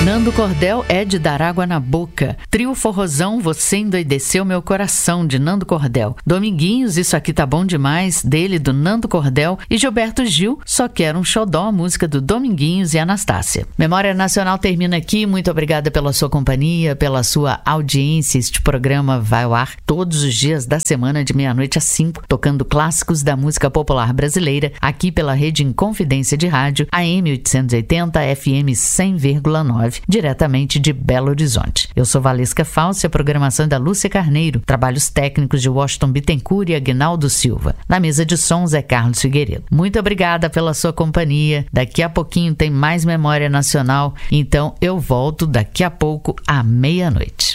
Nando Cordel é de dar água na boca. Trio Forrozão, Você Endoideceu Meu Coração, de Nando Cordel. Dominguinhos, Isso Aqui Tá Bom Demais, dele, do Nando Cordel. E Gilberto Gil, Só Quero um Xodó, a música do Dominguinhos e Anastácia. Memória Nacional termina aqui. Muito obrigada pela sua companhia, pela sua audiência. Este programa vai ao ar todos os dias da semana, de meia-noite às 5, tocando clássicos da música popular brasileira, aqui pela Rede Inconfidência de Rádio, AM 880, FM 100,9. Diretamente de Belo Horizonte. Eu sou Valesca Falsi, a programação é da Lúcia Carneiro, trabalhos técnicos de Washington Bittencourt e Aguinaldo Silva. Na mesa de sons é Carlos Figueiredo. Muito obrigada pela sua companhia. Daqui a pouquinho tem mais Memória Nacional, então eu volto daqui a pouco à meia-noite.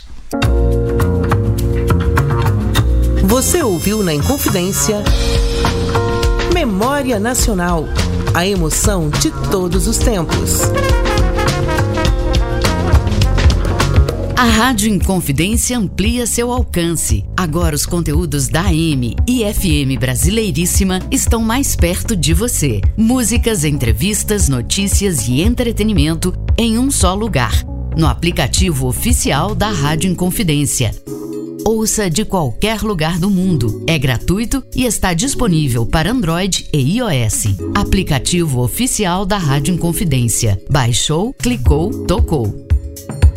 Você ouviu na Inconfidência Memória Nacional, a emoção de todos os tempos. A Rádio Inconfidência amplia seu alcance. Agora os conteúdos da AM e FM Brasileiríssima estão mais perto de você. Músicas, entrevistas, notícias e entretenimento em um só lugar. No aplicativo oficial da Rádio Inconfidência. Ouça de qualquer lugar do mundo. É gratuito e está disponível para Android e iOS. Aplicativo oficial da Rádio Inconfidência. Baixou, clicou, tocou.